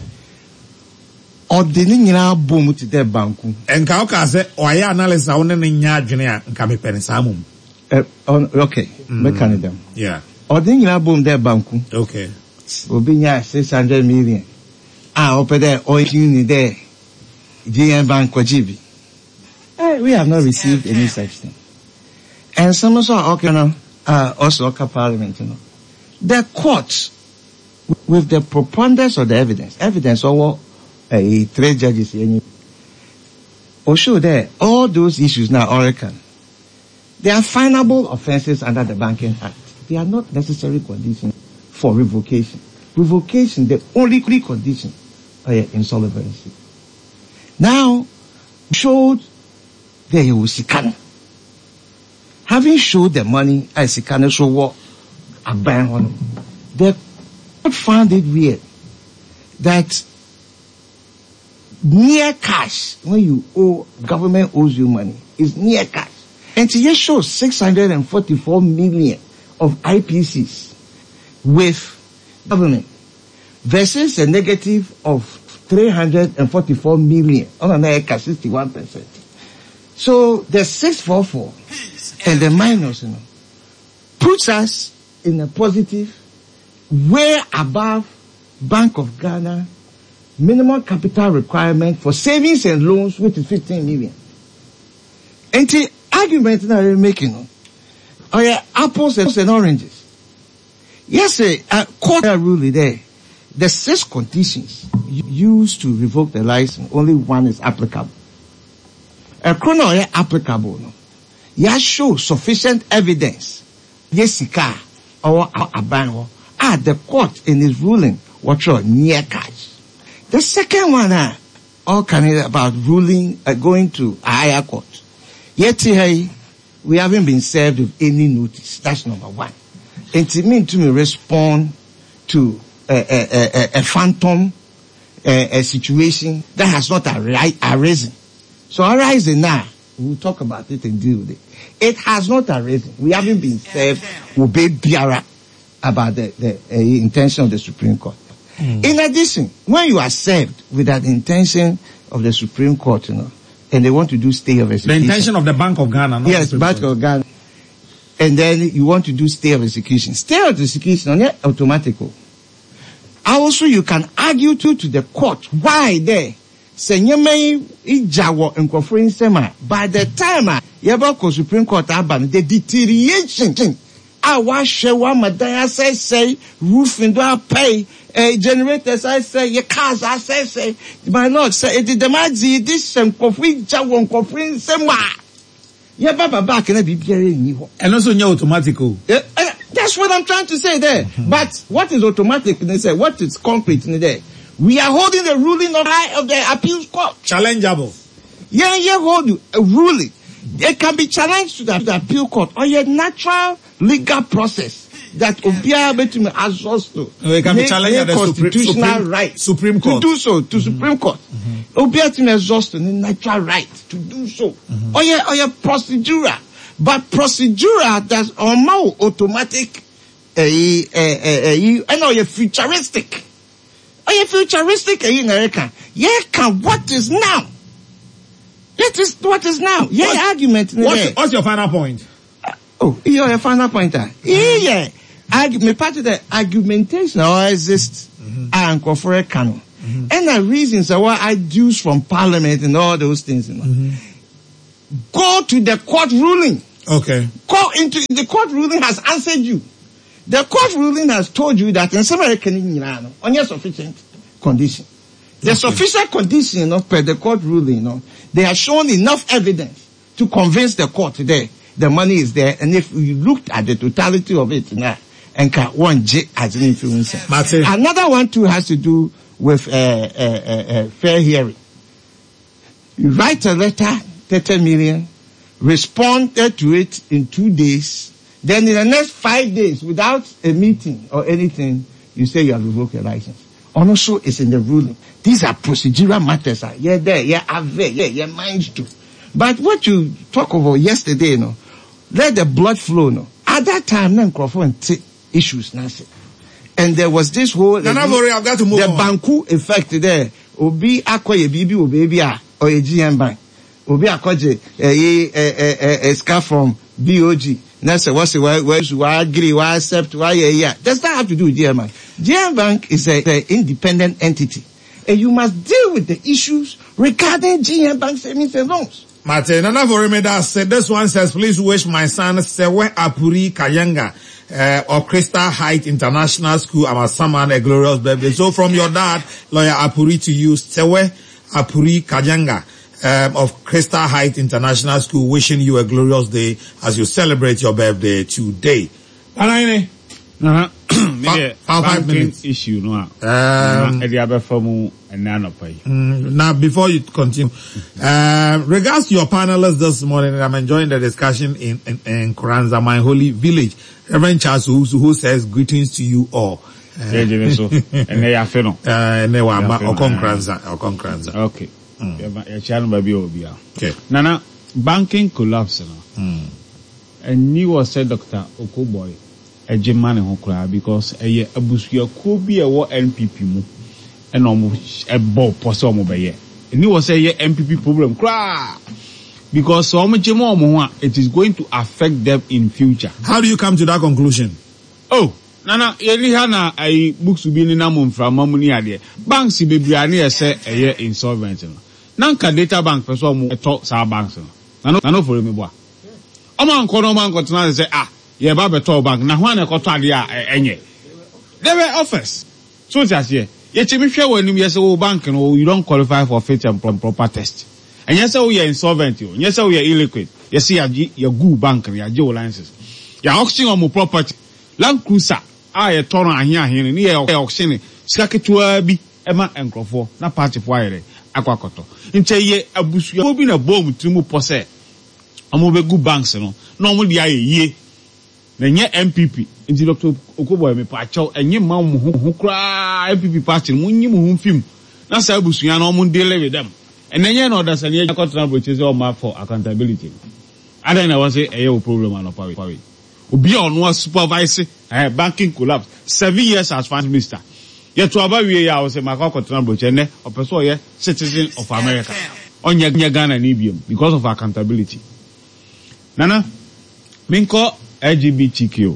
Speaker 4: Ordini nyina boom to the banku.
Speaker 5: Enka oka se oya analysis a won ne nya adwene a nka me pene samum.
Speaker 4: Okay, mechanism.
Speaker 5: Yeah.
Speaker 4: Ordini nyina boom the banku.
Speaker 5: Okay.
Speaker 4: Obi nya 600 million. Ope there oyin there. GM Bank Kwajibi. We have not received any such thing. And some also also parliament, The court, with the preponderance of the evidence over 3 judges, or show there, all those issues now, Oracle, they are finable offenses under the Banking Act. They are not necessary conditions for revocation. Revocation, the only condition, insolvency. Now, showed there you will Sikano. Having showed the money as Sikano show what a ban on, the court found it weird that near cash, when you owe, government owes you money, is near cash. And to just show 644 million of IPCs with government versus a negative of 344 million on America, 61%. So the 644 and the minus, puts us in a positive, way above Bank of Ghana minimum capital requirement for savings and loans, which is 15 million. And the argument that we're making, apples and oranges. Yes, court rule there. The 6 conditions used to revoke the license, only one is applicable. A chrono applicable. No. You show sufficient evidence. Yes, or a ban. The court in its ruling, what near cash. The second one, all kind about ruling, going to a higher court. Yet we haven't been served with any notice. That's number one. And to me respond to a phantom a situation that has not arisen. So arising now, we'll talk about it and deal with it. It has not arisen. We haven't been served with Biara about the intention of the Supreme Court. In addition, when you are served with that intention of the Supreme Court, and they want to do stay of execution.
Speaker 5: The intention of the Bank of Ghana, not
Speaker 4: yes, Bank of Ghana. And then you want to do stay of execution. Stay of execution, not automatic. Also, you can argue to the court why there. Say you may ijawo and conferring sema. By the time you Supreme Court the deterioration. Our shewa madaya say roofing do I pay generators I say your cars I say my lord say it demazi this and conferring jawo and conferring sema. Yeah, Baba back and be
Speaker 5: and also no automatical.
Speaker 4: That's what I'm trying to say there. But what is automatic? They say what is concrete in there. We are holding the ruling of the appeals court.
Speaker 5: Challengeable.
Speaker 4: Yeah, hold a ruling. It can be challenged to the appeal court or a natural legal process that will be able to adjust to.
Speaker 5: It can be challenged at the
Speaker 4: constitutional right
Speaker 5: Supreme Court.
Speaker 4: To do so, to Supreme Court. It will be able to exhaust the natural right to do so. Or a procedural. But procedural that's more automatic and futuristic. Futuristic in America. Yeah, what is now? That is what is now. Yeah, argument.
Speaker 5: What's your final point?
Speaker 4: Oh, your final pointer. Yeah. Me part of the argumentation or exist and for a canon. And the reasons why I deduce from parliament and all those things. Go to the court ruling.
Speaker 5: Okay.
Speaker 4: Go into the court ruling has answered you. The court ruling has told you that in some American on your sufficient condition. The sufficient condition per the court ruling, they have shown enough evidence to convince the court today the money is there, and if you looked at the totality of it now, and one J as an influencer. Another one too has to do with fair hearing. You write a letter, 30 million, responded to it in 2 days, then in the next 5 days, without a meeting or anything, you say you have revoked your license. Also, it's in the ruling. These are procedural matters. Yeah, there, yeah, aware, yeah, mind too. But what you talk about yesterday, let the blood flow, At that time, microphone issues, nothing. And there was this whole
Speaker 5: I've got to move
Speaker 4: the
Speaker 5: on.
Speaker 4: Banku effect there. Obi akwaye bibi obi a or a GM bank. Obi akwaje a scar from BOG. That's what's why agree, why accept, why yeah. Does that have to do with GM Bank? GM Bank is an independent entity. And you must deal with the issues regarding GM Bank savings and loans.
Speaker 5: Martin, Nana Voremeda said, this one says, please wish my son Sewe Apuri Kayanga of Crystal Height International School, Amasaman, a glorious birthday. So from your dad, Lawyer Apuri, to you, Sewe Apuri Kayanga of Crystal Height International School, wishing you a glorious day as you celebrate your birthday today. Alaine?
Speaker 1: Banking issue, now
Speaker 5: before you continue, regards to your panelists this morning, I'm enjoying the discussion in Koranza, my holy village. Reverend Charles who says greetings to you all. Okay.
Speaker 1: Okay. Nana, banking collapse and you was said Dr. Okoboy a German hokra because a abusuya could be a war NPP mu and almost a bob possum obey. And you was a MPP problem cry because so much more it is going to affect them in future.
Speaker 5: How do you come to that conclusion?
Speaker 1: Oh, Nana, Elihana, I books to be in Namum from Mamuni idea. Banks be Briani say a year insolvent. Nanka data bank for some talk sa banks. Nano for me boy. Oman Konoman got to say, yeah, Baba Tall Bank, Nahuana Cotadia, enye. They were offers. So that's here. Yet you sure when you say, bank and you don't qualify for fit and proper test. And yes, we are insolvent, you. Yes, we are illiquid. You see, your good bank and your Joe licenses. You're auctioning on my property. Land Cruiser, a turn on here, near auctioning. Skaketua be Emma and Crawford, not party fire, Aquacoto. In Chaye, a bush, you will be a bomb to move possess. I'm over good banks, normally a year. Then ye MPP, into Dr. Okoboy me pacho, and ye mum who cry MPP party, when you move film. That's how Busian almost deal with them. And then you know that's a year contract which is all map for accountability. I don't know what's a problem on a power. Be on one supervisor, banking collapse. 7 years as finance minister. Yet to about I was a Macau contract or person citizen of America. On your Ghana and Ibium because of accountability. Nana, Minko LGBTQ.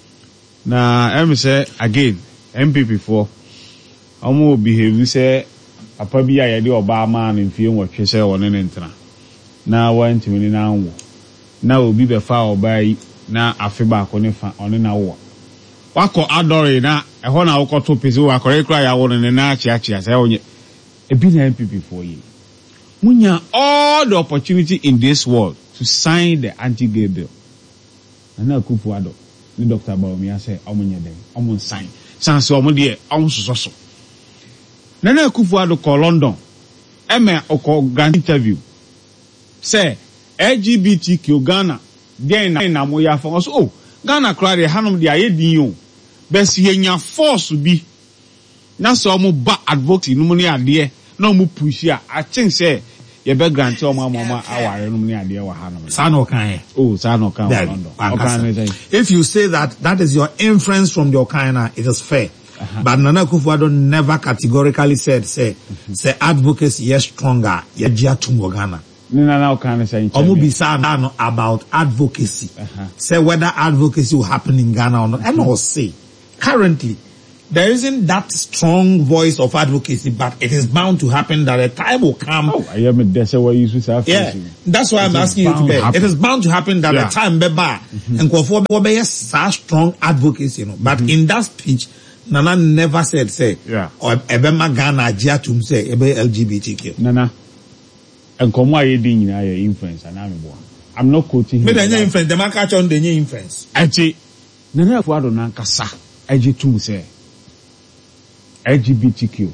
Speaker 1: Na em say again MPP4 omo behave say apa bi aye de oba ma na mfie nwotwe say woni ne ntena na wantimi na anwo na obi be fa oba yi na afe ba ko ne fa oni na wo wako adore na eho na wokoto pese wo akore kra ya wo ne na achiachia say onye ebi na MPP4 yi munya all the opportunity in this world to sign the anti-gay bill. And now Kufuado, the Dr. Baumia say, Omunya dem, Omun sign. Sans Omudia, Omsusoso. Nana Kufuado call London. Emma Oko Grand interview. Say, LGBTQ Ghana, then na moya for us. Oh, Ghana cried a hanum the Ayedion. Best yenya force be. Na so mu ba advocate no money adie. No mu push ya. I think say, you better grant your mama our no idea what happened.
Speaker 5: Sano kan.
Speaker 1: Oh, Sano kan.
Speaker 5: If you say that is your inference from your kind, it is fair. But Nana Akufo-Addo never categorically said, say advocacy yes stronger, yet Ghana.
Speaker 1: Nina now can say
Speaker 5: Omo about advocacy. Say whether advocacy will happen in Ghana or not. And I'll say, currently, there isn't that strong voice of advocacy, but it is bound to happen that a time will come.
Speaker 1: Oh, I am a desert you say.
Speaker 5: Yeah, that's why I'm asking you today. It is bound to happen that a time be bad. And for such strong advocacy, But in that speech, Nana never said, or Ebema Ghana Jiatum say, Ebe LGBTQ.
Speaker 1: Nana. And come why you didn't your influence and I'm not quoting him.
Speaker 5: But the influence, the man catch on the new influence.
Speaker 1: Actually, Nana Fuado Nankasa, IG2 say LGBTQ.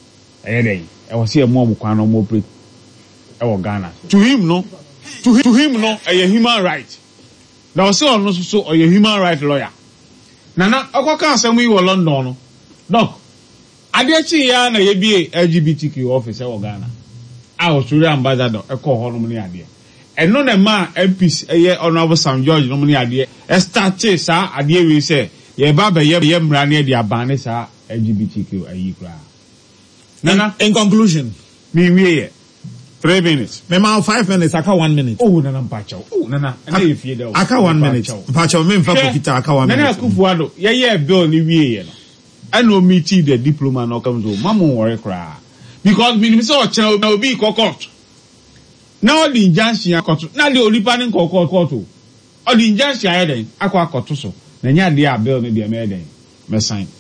Speaker 1: I was here more Mukano more Ghana. To him, no. To him, no. A human right. Now, also a human right lawyer. Nana, I can't say we were London. Doc, I did see Yana be LGBTQ officer of Ghana. I was really ambassador, a call harmony idea. And no man MPs a year honorable Sam George nominee idea. A start chase, idea we say, ye baba ye mrani dia banesa LGBTQ a yikra. Nana,
Speaker 5: in conclusion,
Speaker 1: me 3 minutes.
Speaker 5: Mema 5 minutes, aka 1 minute.
Speaker 1: Oh, Nana Pacho. Oh, Nana,
Speaker 5: aka 1 minute. Pacho, me mfa kita aka 1 minute.
Speaker 1: Nana Kufuado, ye bill ni wie no. I know me the diploma no comes to mamu worry cry. Because we say channel now be court. Now the injunction court. Now the only panning court. Or the injunction then akwa court so. Na nya dia bill no dia me den. Me sign.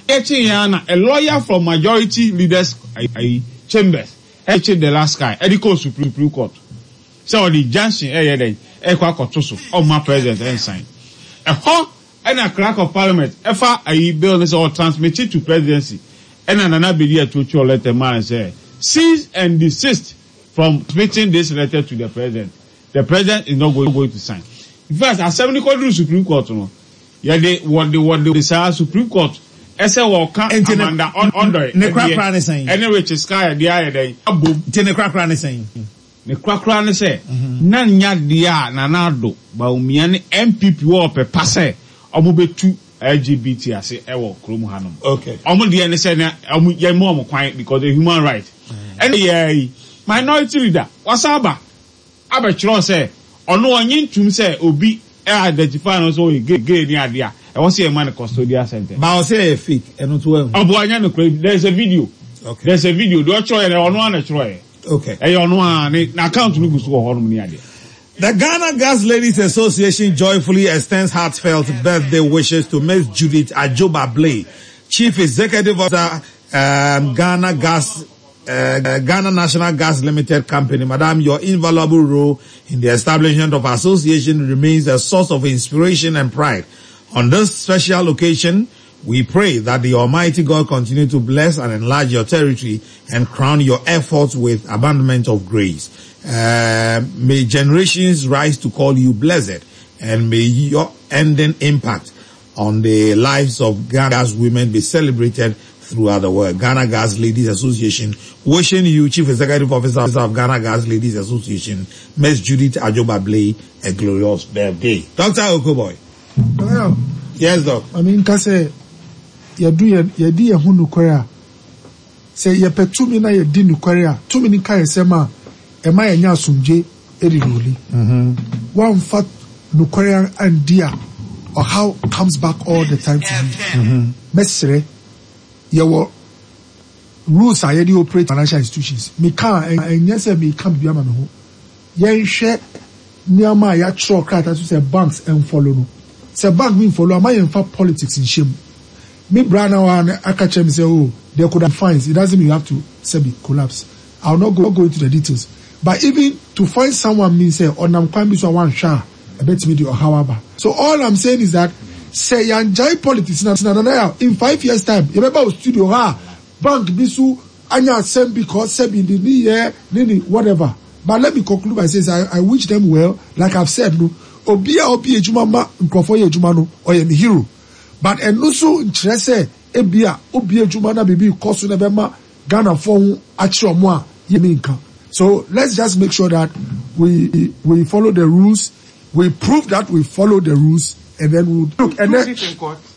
Speaker 1: A lawyer from majority leaders chambers. The last guy. Ediko Supreme Court. So the injunction then ekwa court so. My president and sign. And a clerk of parliament. Efa bill is all transmitted to presidency. And another video to your letter man say, cease and desist from submitting this letter to the president. The president is not going to sign. In fact, as 70 court to Supreme Court, yeah, what they desire Supreme Court. Ese walka Amanda under
Speaker 5: ne krakra ne saying.
Speaker 1: Anyway, sky the eye day.
Speaker 5: Ne krakra ne saying.
Speaker 1: Ne krakra ne say. Na nya dia na nado ba umiane MPP wo pe passe omobetu LGBT ase ewo krom hanom.
Speaker 5: Okay.
Speaker 1: Omo de ne say na omo ye mo kwan because the human right. And yeah, minority leader wasaba abechro say ono onyin tum say obi identify no so gay ni ade a e was say man custodial center.
Speaker 5: Ba o say fake eno to am.
Speaker 1: Obo anya no there's a video.
Speaker 5: Okay.
Speaker 1: There's a video do cho e ono an cho e.
Speaker 5: Okay.
Speaker 1: E ono an na account no gusu ho honom ni ade.
Speaker 5: The Ghana Gas Ladies Association joyfully extends heartfelt birthday wishes to Ms. Judith Ajoba Blay, Chief Executive Officer, Ghana National Gas Limited Company. Madam, your invaluable role in the establishment of association remains a source of inspiration and pride. On this special occasion, we pray that the Almighty God continue to bless and enlarge your territory and crown your efforts with abundance of grace. May generations rise to call you blessed, and may your ending impact on the lives of Ghana's women be celebrated throughout the world. Ghana Gas Ladies Association wishing you, Chief Executive Officer of Ghana Gas Ladies Association, Ms. Judith Ajoba Blay, a glorious birthday. Dr. Okoboy. Yes, Doc.
Speaker 3: I mean, kase yedi ye hunu kwere say ye petumi na ye di nukwere tumi ni kai sema e ma ye nya asumje eriroli one fat nukwere andia or how comes back all the time to me mesre ye wo rules are ye operate financial institutions me can enye say me can bia ma me ho ye hwe niama ya tro krata to say banks and follow no say bank me follow am ye fa politics in shame. Me brana one akache me say oh there could have fines. It doesn't mean you have to say be collapse. I'll not go into the details. But even to find someone means say onam kwan bi so one sha a bit me do however. So all I'm saying is that say enjoy politics na in 5 years time you remember studio bank bisu anya same because say in the year nini whatever. But let me conclude by saying I wish them well. Like I've said no obi ejuma ma nkrofo ye ejuma no or ye hero. But also interest ebia obi ejuma na bibi koso na bema Ghana for actual mo yeminka. So let's just make sure that we follow the rules. We prove that we follow the rules, and then we'll look. And then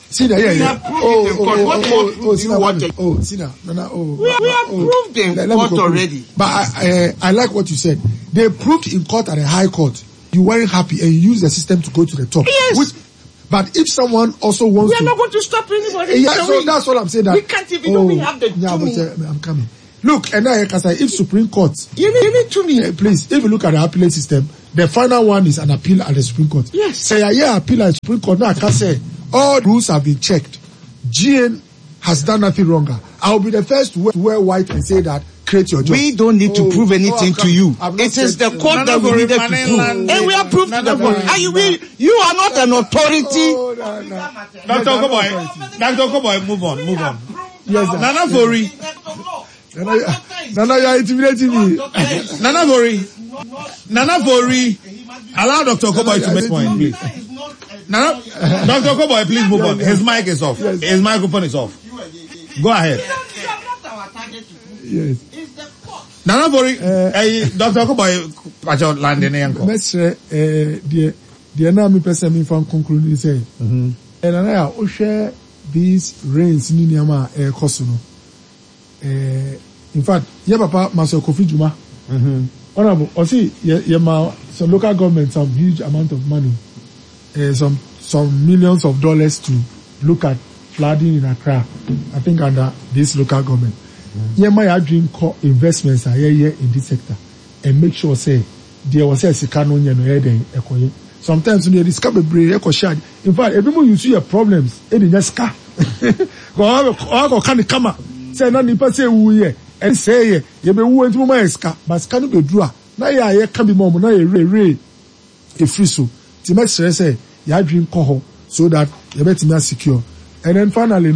Speaker 2: Sina,
Speaker 4: We have proved it in court. What more do you
Speaker 2: Sina,
Speaker 4: want?
Speaker 2: Sina,
Speaker 4: We have proved in court already.
Speaker 2: But I like what you said. They proved in court at a high court. You weren't happy and you used the system to go to the top.
Speaker 4: Yes.
Speaker 2: But if someone also wants
Speaker 4: We are not going to stop anybody.
Speaker 2: Yeah, so that's what I'm saying. That
Speaker 4: We can't even know we have the
Speaker 2: I'm coming. Look, and I can say if Supreme Court,
Speaker 4: You need to me.
Speaker 2: please, if you look at the appellate system, the final one is an appeal at the Supreme Court.
Speaker 4: Yes.
Speaker 2: Say appeal at the Supreme Court. Now I can say all rules have been checked. GN has done nothing wrong. I'll be the first to wear white and say that create your job.
Speaker 4: We don't need to prove anything to you. It is the court that we needed to prove. And we have proved to the court. You are not an authority.
Speaker 5: Dr. Koboy, move on.
Speaker 2: Yes, sir.
Speaker 5: Nana Fori.
Speaker 2: Nana, you are intimidating me.
Speaker 5: Nana Fori. Allow Dr. Koboy to make point, please. Nana, Dr. Koboy, please move on. His mic is off. His microphone is off. Go ahead.
Speaker 2: Yes.
Speaker 5: Nana Fori, Dr. Koboy, Pacho Landing Yanko.
Speaker 2: Mestre, the enemy person me from concluding say, and I share these rains in Yama Kosuno. In fact, papa Maso Kofi Juma. Honorable, or see, some local government some huge amount of money, some millions of dollars to look at flooding in Accra. I think under this local government. My dream core investments are here in this sector and make sure say there was a Sikano Ekoye. Sometimes when you discover brain echo shard. In fact, every time you see your problems, it is just car. Go can come say no nipa say wuye and say ye be wu into my ska but ska no be dura na ya can be mom na ye re e free so ti make sure say ya dream call ho so that you bet me secure. And then finally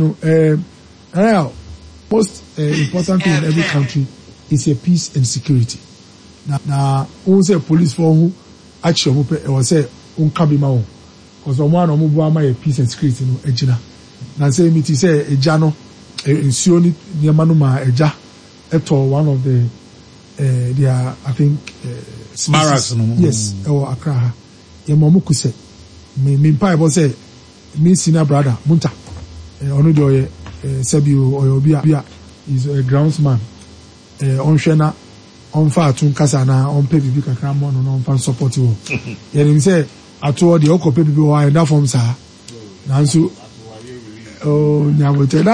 Speaker 2: most important thing in every country is a peace and security. Now who say police for who actually was say unkabi ma won cause one no mo ma peace and security no ejina na say me ti say ejano Sioni Niamanuma Eja Eto, one of the their I think
Speaker 5: Barracks.
Speaker 2: Yes, or Accra. Yamamuku said, me Bible say, me senior brother, Munta, Onudoye, Sebio or Obia is a groundsman. On Shena, on far to Kasana, on Pepi Cramon, on fan support you. And he said, I told the Oko Pepi who are enough from Sa. Nansu. Oh, Nyabote.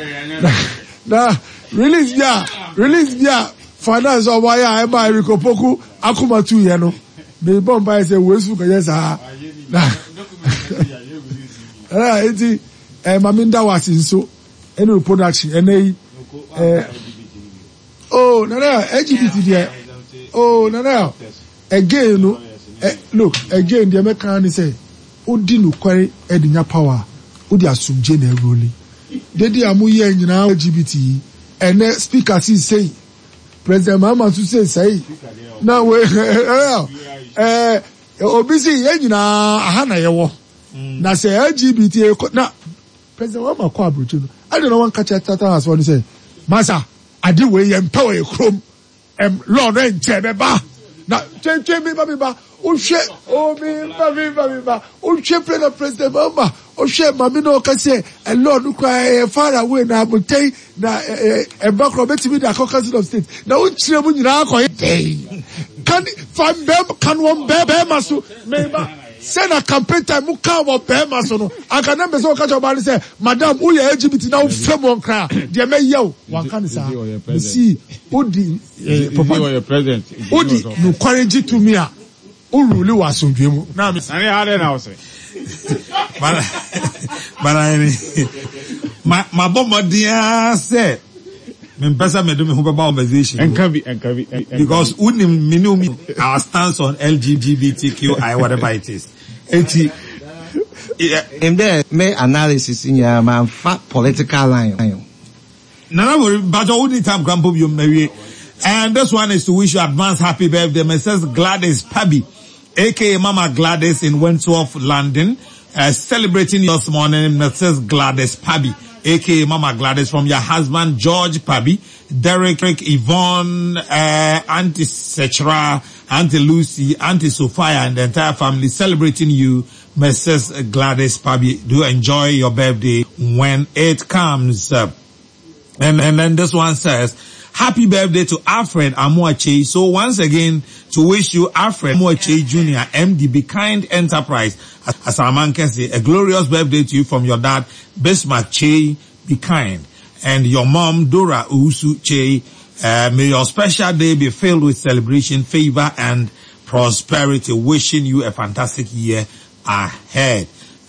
Speaker 2: Release ya. Finance or why I buy Rikopoku, Akuma 2 yeno. The bomb by say, Wesu, yes, Maminda was in so, any production, and oh, Nana, LGBT there. Oh, Nana, again, look, again, the American say, Udinu query Edinya power. Udi assume generally. Dedi amuye nyina LGBT and speaker say President Mama to say now we obisi nyina ahana yewo na say LGBT na President Mama kwa abrochu I don't know one catch tata as one say masa ade we empower e krom law no enche beba na twenty me ba Ushe, President Mama, Ushe, Mamino can say, a Lord cry far away now, but take a back of it to be the Council of State. Now, which can find them, can one bear masu, maybe send a campaign time, Muka or bear masono. I can never so catch about and say, Madame, who are LGBT now, Femon cry, dear may yo, one can say, see, Udi,
Speaker 1: your president,
Speaker 2: Udi, no courage to me. Ulu was some dream. Now, Miss
Speaker 1: I now say.
Speaker 5: But my bomber dear said, Mempesa me do me hope conversation.
Speaker 1: And can be.
Speaker 5: Because unim our stance on LGBTQI, whatever it is.
Speaker 4: In there, may analysis in your man fat political line.
Speaker 5: No, but all the time, Grandpa, you marry. And this one is to wish you advance happy birthday, Mrs. Gladys Pabby, aka Mama Gladys in Wentworth, London, celebrating your morning, Mrs. Gladys Pabby, aka Mama Gladys, from your husband George Pabby, Derek, Yvonne, Auntie Sechra, Auntie Lucy, Auntie Sophia, and the entire family celebrating you. Mrs. Gladys Pabi, do enjoy your birthday when it comes. And then this one says, happy birthday to Alfred Amuache. So once again, to wish you Alfred Amuache Jr., MD, Be Kind Enterprise, as our man can say, a glorious birthday to you from your dad, Bismarck Che, Be Kind, and your mom, Dora Usu Che. May your special day be filled with celebration, favor, and prosperity. Wishing you a fantastic year ahead.